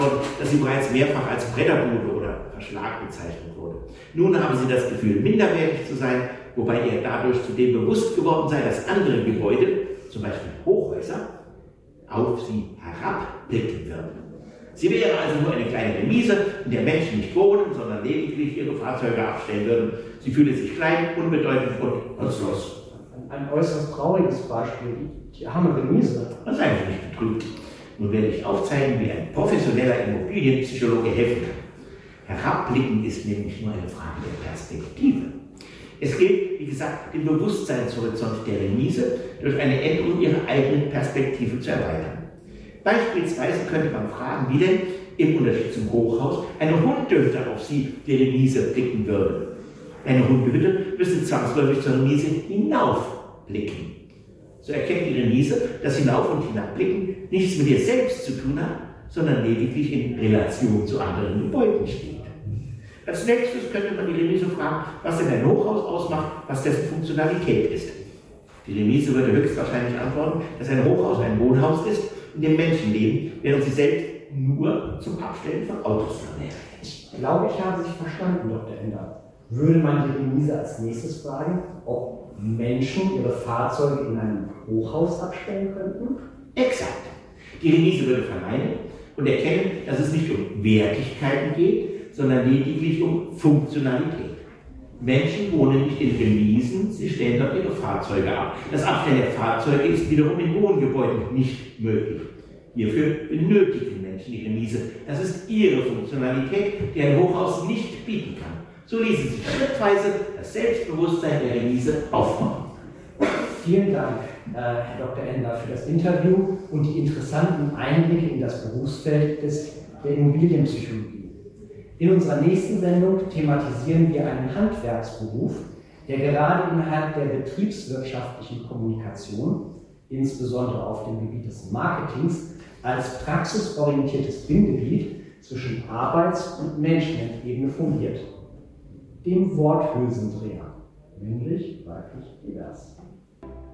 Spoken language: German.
dass sie bereits mehrfach als Bretterbude oder Verschlag bezeichnet wurde. Nun haben sie das Gefühl, minderwertig zu sein, wobei ihr dadurch zudem bewusst geworden sei, dass andere Gebäude, zum Beispiel Hochhäuser, auf sie herabblicken würden. Sie wäre also nur eine kleine Remise, in der Menschen nicht wohnen, sondern lediglich ihre Fahrzeuge abstellen würden. Sie fühle sich klein, unbedeutend und nutzlos. Ein äußerst trauriges Beispiel, die arme Remise. Das ist eigentlich nicht betrübt. Nun werde ich aufzeigen, wie ein professioneller Immobilienpsychologe helfen kann. Herabblicken ist nämlich nur eine Frage der Perspektive. Es gilt, wie gesagt, den Bewusstseinshorizont der Remise durch eine Änderung ihrer eigenen Perspektive zu erweitern. Beispielsweise könnte man fragen, wie denn, im Unterschied zum Hochhaus, eine Hundehütte auf sie, die Remise, blicken würde. Eine Hundehütte müsste zwangsläufig zur Remise hinaufblicken. So erkennt die Remise, dass Hinauf- und Hinabblicken nichts mit ihr selbst zu tun hat, sondern lediglich in Relation zu anderen Gebäuden steht. Als nächstes könnte man die Remise fragen, was denn ein Hochhaus ausmacht, was dessen Funktionalität ist. Die Remise würde höchstwahrscheinlich antworten, dass ein Hochhaus ein Wohnhaus ist, in dem Menschen leben, während sie selbst nur zum Abstellen von Autos verwenden. Ich glaube, ich habe Sie verstanden, Dr. Ender. Würde man die Remise als nächstes fragen, ob Menschen ihre Fahrzeuge in einem Hochhaus abstellen könnten? Exakt. Die Remise würde verneinen und erkennen, dass es nicht um Wertigkeiten geht, sondern lediglich um Funktionalität. Menschen wohnen nicht in Remisen, sie stellen dort ihre Fahrzeuge ab. Das Abstellen der Fahrzeuge ist wiederum in Wohngebäuden nicht möglich. Hierfür benötigen Menschen die Remise. Das ist ihre Funktionalität, die ein Hochhaus nicht bieten kann. So ließen sich schrittweise das Selbstbewusstsein der Remise aufbauen. Vielen Dank, Herr Dr. Ender, für das Interview und die interessanten Einblicke in das Berufsfeld der Immobilienpsychologie. In unserer nächsten Sendung thematisieren wir einen Handwerksberuf, der gerade innerhalb der betriebswirtschaftlichen Kommunikation, insbesondere auf dem Gebiet des Marketings, als praxisorientiertes Bindeglied zwischen Arbeits- und Managementebene fungiert. Dem Worthülsendreher. Männlich, weiblich, divers.